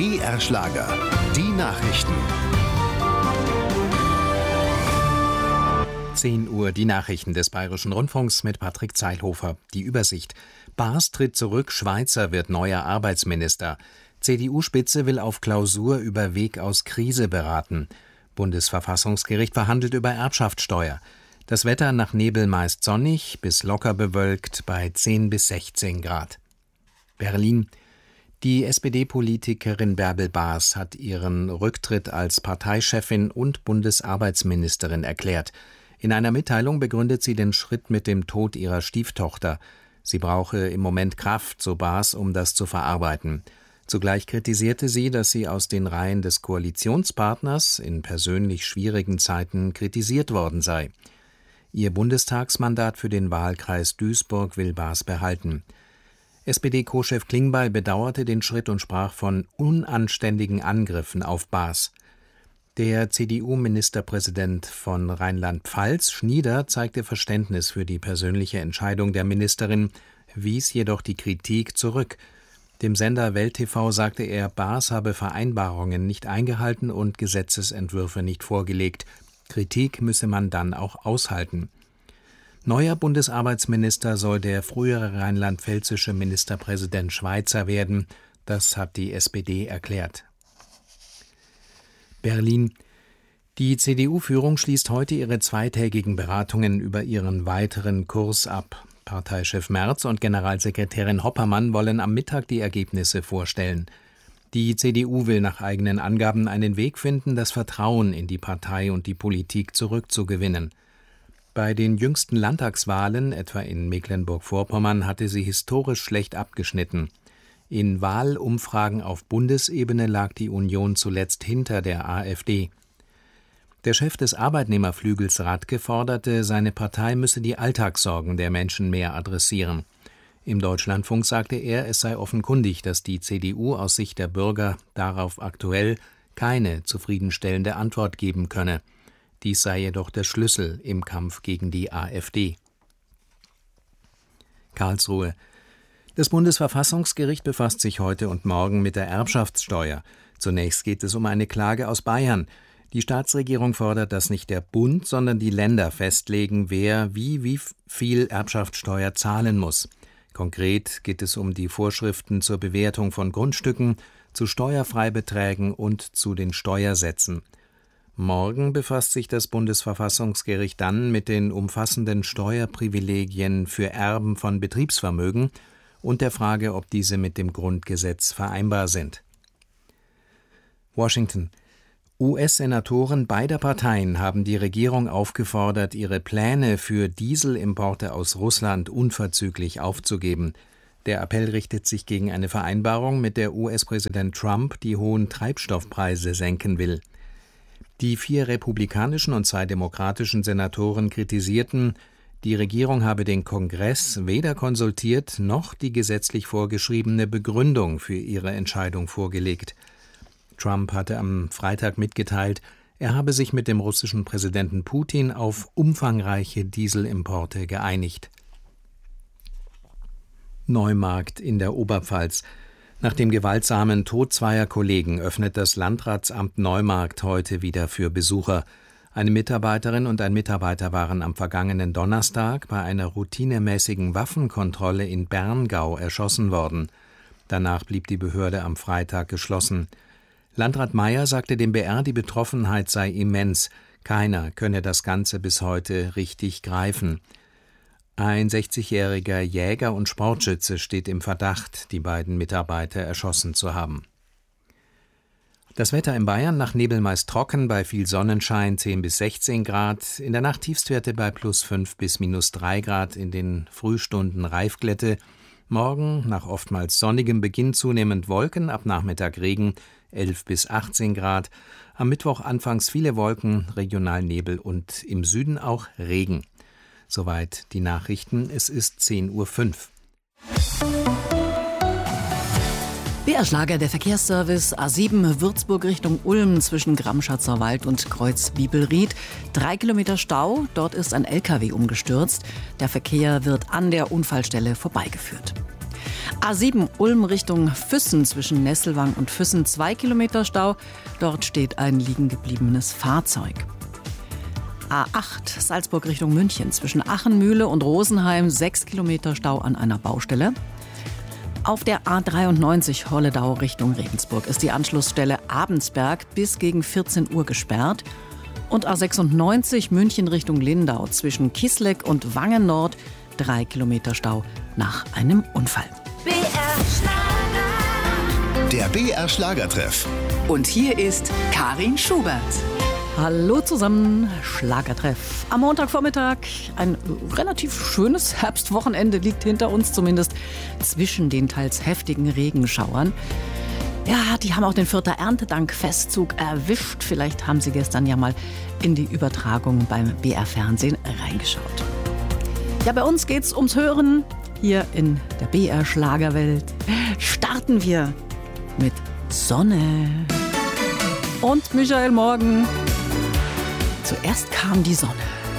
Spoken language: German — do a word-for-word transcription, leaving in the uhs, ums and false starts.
B R-Schlager. Die Nachrichten. zehn Uhr, die Nachrichten des Bayerischen Rundfunks mit Patrick Zeilhofer. Die Übersicht. Baas tritt zurück, Schweizer wird neuer Arbeitsminister. C D U-Spitze will auf Klausur über Weg aus Krise beraten. Bundesverfassungsgericht verhandelt über Erbschaftssteuer. Das Wetter nach Nebel meist sonnig, bis locker bewölkt bei zehn bis sechzehn Grad. Berlin. Die S P D-Politikerin Bärbel Baas hat ihren Rücktritt als Parteichefin und Bundesarbeitsministerin erklärt. In einer Mitteilung begründet sie den Schritt mit dem Tod ihrer Stieftochter. Sie brauche im Moment Kraft, so Baas, um das zu verarbeiten. Zugleich kritisierte sie, dass sie aus den Reihen des Koalitionspartners in persönlich schwierigen Zeiten kritisiert worden sei. Ihr Bundestagsmandat für den Wahlkreis Duisburg will Baas behalten. S P D-Co-Chef Klingbeil bedauerte den Schritt und sprach von unanständigen Angriffen auf Baas. Der C D U-Ministerpräsident von Rheinland-Pfalz, Schnieder, zeigte Verständnis für die persönliche Entscheidung der Ministerin, wies jedoch die Kritik zurück. Dem Sender Welt T V sagte er, Baas habe Vereinbarungen nicht eingehalten und Gesetzesentwürfe nicht vorgelegt. Kritik müsse man dann auch aushalten. Neuer Bundesarbeitsminister soll der frühere rheinland-pfälzische Ministerpräsident Schweizer werden. Das hat die S P D erklärt. Berlin. Die C D U-Führung schließt heute ihre zweitägigen Beratungen über ihren weiteren Kurs ab. Parteichef Merz und Generalsekretärin Hoppermann wollen am Mittag die Ergebnisse vorstellen. Die C D U will nach eigenen Angaben einen Weg finden, das Vertrauen in die Partei und die Politik zurückzugewinnen. Bei den jüngsten Landtagswahlen, etwa in Mecklenburg-Vorpommern, hatte sie historisch schlecht abgeschnitten. In Wahlumfragen auf Bundesebene lag die Union zuletzt hinter der AfD. Der Chef des Arbeitnehmerflügels Radke forderte, seine Partei müsse die Alltagssorgen der Menschen mehr adressieren. Im Deutschlandfunk sagte er, es sei offenkundig, dass die C D U aus Sicht der Bürger darauf aktuell keine zufriedenstellende Antwort geben könne. Dies sei jedoch der Schlüssel im Kampf gegen die AfD. Karlsruhe. Das Bundesverfassungsgericht befasst sich heute und morgen mit der Erbschaftssteuer. Zunächst geht es um eine Klage aus Bayern. Die Staatsregierung fordert, dass nicht der Bund, sondern die Länder festlegen, wer wie wie viel Erbschaftssteuer zahlen muss. Konkret geht es um die Vorschriften zur Bewertung von Grundstücken, zu Steuerfreibeträgen und zu den Steuersätzen. Morgen befasst sich das Bundesverfassungsgericht dann mit den umfassenden Steuerprivilegien für Erben von Betriebsvermögen und der Frage, ob diese mit dem Grundgesetz vereinbar sind. Washington. U S-Senatoren beider Parteien haben die Regierung aufgefordert, ihre Pläne für Dieselimporte aus Russland unverzüglich aufzugeben. Der Appell richtet sich gegen eine Vereinbarung, mit der U S-Präsident Trump die hohen Treibstoffpreise senken will. Die vier republikanischen und zwei demokratischen Senatoren kritisierten, die Regierung habe den Kongress weder konsultiert noch die gesetzlich vorgeschriebene Begründung für ihre Entscheidung vorgelegt. Trump hatte am Freitag mitgeteilt, er habe sich mit dem russischen Präsidenten Putin auf umfangreiche Dieselimporte geeinigt. Neumarkt in der Oberpfalz. Nach dem gewaltsamen Tod zweier Kollegen öffnet das Landratsamt Neumarkt heute wieder für Besucher. Eine Mitarbeiterin und ein Mitarbeiter waren am vergangenen Donnerstag bei einer routinemäßigen Waffenkontrolle in Berngau erschossen worden. Danach blieb die Behörde am Freitag geschlossen. Landrat Meyer sagte dem B R, die Betroffenheit sei immens. Keiner könne das Ganze bis heute richtig greifen. Ein sechzigjähriger Jäger und Sportschütze steht im Verdacht, die beiden Mitarbeiter erschossen zu haben. Das Wetter in Bayern: nach Nebel meist trocken, bei viel Sonnenschein zehn bis sechzehn Grad, in der Nacht Tiefstwerte bei plus fünf bis minus drei Grad, in den Frühstunden Reifglätte. Morgen nach oftmals sonnigem Beginn zunehmend Wolken, ab Nachmittag Regen, elf bis achtzehn Grad. Am Mittwoch anfangs viele Wolken, regional Nebel und im Süden auch Regen. Soweit die Nachrichten. Es ist zehn Uhr fünf. B R-Schlager, der Verkehrsservice A sieben Würzburg Richtung Ulm zwischen Gramschatzer Wald und Kreuz-Bibelried. Drei Kilometer Stau, dort ist ein L K W umgestürzt. Der Verkehr wird an der Unfallstelle vorbeigeführt. A sieben Ulm Richtung Füssen zwischen Nesselwang und Füssen zwei Kilometer Stau. Dort steht ein liegen gebliebenes Fahrzeug. A acht Salzburg Richtung München zwischen Achenmühle und Rosenheim sechs Kilometer Stau an einer Baustelle. Auf der A dreiundneunzig Holledau Richtung Regensburg ist die Anschlussstelle Abensberg bis gegen vierzehn Uhr gesperrt. Und A sechsundneunzig München Richtung Lindau zwischen Kisleck und Wangen Nord drei Kilometer Stau nach einem Unfall. B R Schlager. Der B R Schlagertreff. Und hier ist Karin Schubert. Hallo zusammen, Schlagertreff. Am Montagvormittag ein relativ schönes Herbstwochenende liegt hinter uns, zumindest zwischen den teils heftigen Regenschauern. Ja, die haben auch den Vierter Erntedank-Festzug erwischt. Vielleicht haben Sie gestern ja mal in die Übertragung beim B R-Fernsehen reingeschaut. Ja, bei uns geht's ums Hören. Hier in der B R-Schlagerwelt starten wir mit Sonne. Und Michael Morgen. Zuerst kam die Sonne.